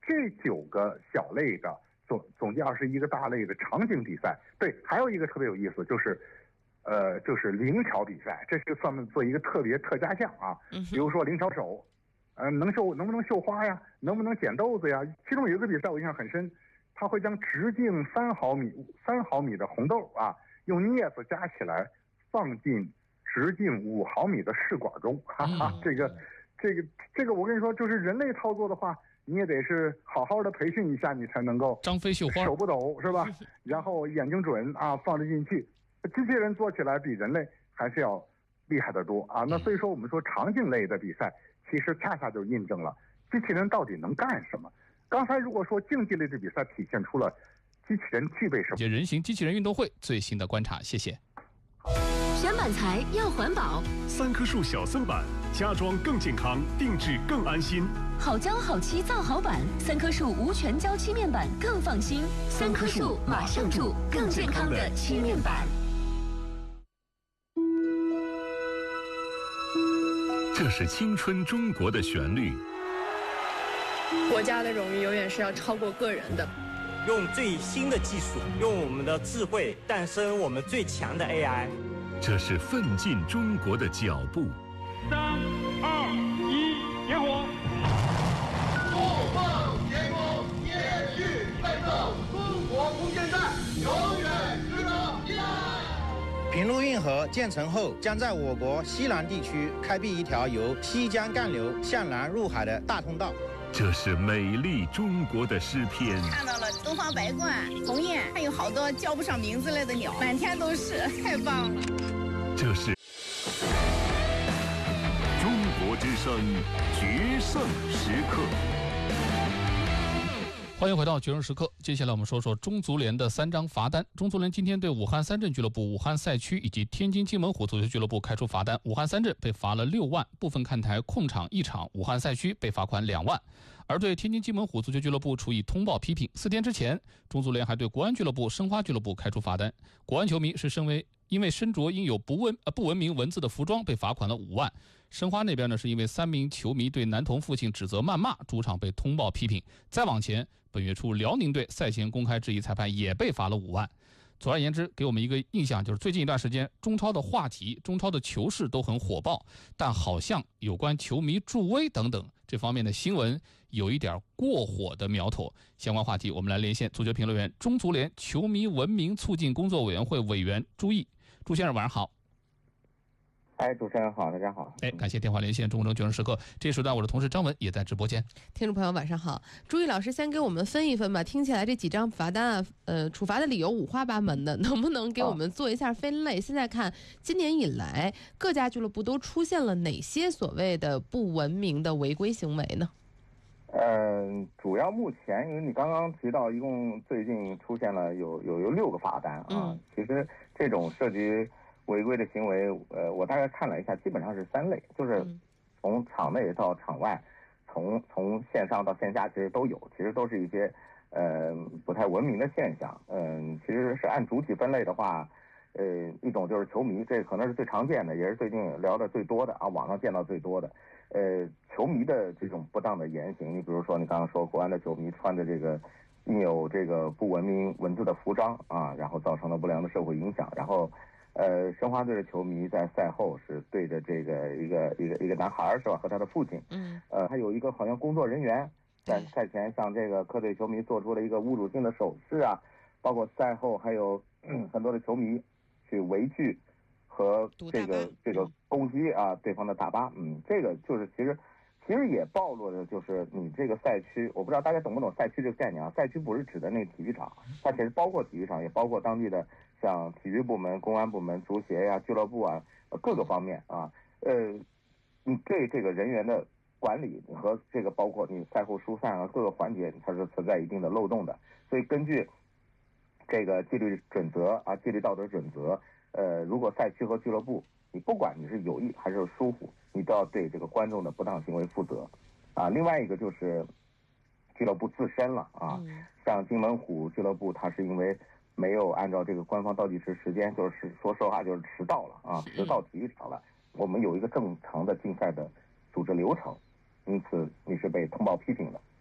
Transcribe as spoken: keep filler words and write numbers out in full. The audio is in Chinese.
这九个小类的总总计二十一个大类的场景比赛，对，还有一个特别有意思，就是，呃，就是灵巧比赛，这是算做一个特别特加项啊。比如说灵巧手，呃，能绣能不能绣花呀？能不能剪豆子呀？其中有一个比赛我印象很深，他会将直径三毫米三毫米的红豆啊，用镊子夹起来，放进直径五毫米的试管中，哈哈，这个这个这个我跟你说，就是人类操作的话。你也得是好好的培训一下，你才能够张飞绣花， 手不抖是吧？然后眼睛准啊，放得进去。机器人做起来比人类还是要厉害得多啊。那所以说，我们说场景类的比赛，其实恰恰就印证了机器人到底能干什么。刚才如果说竞技类的比赛体现出了机器人具备什么？ 人形机器人运动会最新的观察，谢谢。 选板材要环保， 三棵树小森板，家装更健康，定制更安心。 好胶好漆造好板，三棵树无全胶漆面板更放心。三棵树马上住，更健康的漆面板。 这是青春中国的旋律。 国家的荣誉永远是要超过个人的。 用最新的技术，用我们的智慧诞生我们最强的 A I。 这是奋进中国的脚步。 三二一，点火！ 不放天空，继续奋斗，中国空间站永远值得依赖。 平陆运河建成后，将在我国西南地区开辟一条由西江干流向南入海的大通道。 这是美丽中国的诗篇。 看到了东方白鹳、鸿雁，还有好多叫不上名字类的鸟，满天都是，太棒了。 这是中国之声决胜时刻。 欢迎回到决胜时刻。接下来我们说说中足联的三张罚单。中足联今天对武汉三镇俱乐部、武汉赛区以及天津津门虎足球俱乐部开出罚单。武汉三镇被罚了六万，部分看台控场一场；武汉赛区被罚款两万。而对天津津门虎足球俱乐部处以通报批评。四天之前，中足联还对国安俱乐部、申花俱乐部开出罚单。国安球迷是身为因为身着印有不文呃不文明文字的服装被罚款了五万。申花那边呢，是因为三名球迷对男童父亲指责谩骂，主场被通报批评。再往前，本月初辽宁队赛前公开质疑裁判，也被罚了五万。总而言之，给我们一个印象，就是最近一段时间，中超的话题、中超的球事都很火爆，但好像有关球迷助威等等这方面的新闻有一点过火的苗头。相关话题，我们来连线足球评论员、中足联球迷文明促进工作委员会委员朱毅。朱先生，晚上好。 哎，主持人好，大家好。 哎，感谢电话连线中国决胜时刻。这时段我的同事张文也在直播间。 听众朋友晚上好，朱毅老师先给我们分一分吧。听起来这几张罚单啊，呃，处罚的理由五花八门的，能不能给我们做一下分类？啊、现在看今年以来各家俱乐部都出现了哪些所谓的不文明的违规行为呢？ 呃，主要目前因为你刚刚提到，一共最近出现了有有有六个罚单啊。嗯、其实这种涉及违规的行为，呃，我大概看了一下，基本上是三类，就是从场内到场外，从从线上到线下，其实都有，其实都是一些呃不太文明的现象。嗯、呃，其实是按主体分类的话，呃，一种就是球迷，这可能是最常见的，也是最近聊的最多的啊，网上见到最多的。呃，球迷的这种不当的言行，你比如说你刚刚说国安的球迷穿着这个印有这个不文明文字的服装啊，然后造成了不良的社会影响，然后。呃，申花队的球迷在赛后是对着这个一个一个一个男孩是吧，和他的父亲，嗯，呃，还有一个好像工作人员在赛前向这个客队球迷做出了一个侮辱性的手势啊，包括赛后还有、嗯、很多的球迷去围拒和这个这个攻击啊对方的大巴，嗯，这个就是其实其实也暴露了就是你这个赛区，我不知道大家懂不懂赛区这个概念啊？赛区不是指的那个体育场，它其实包括体育场，也包括当地的。像体育部门、公安部门、足协呀、俱乐部啊，各个方面啊，呃，你对这个人员的管理和这个包括你赛后疏散啊各个环节，它是存在一定的漏洞的。所以根据这个纪律准则啊、纪律道德准则，呃，如果赛区和俱乐部，你不管你是有意还是疏忽，你都要对这个观众的不当行为负责啊。另外一个就是俱乐部自身了啊，像津门虎俱乐部，它是因为。没有按照这个官方倒计时时间，就是说实话就是迟到了啊，迟到体育场了。我们有一个正常的竞赛的组织流程，因此你是被通报批评的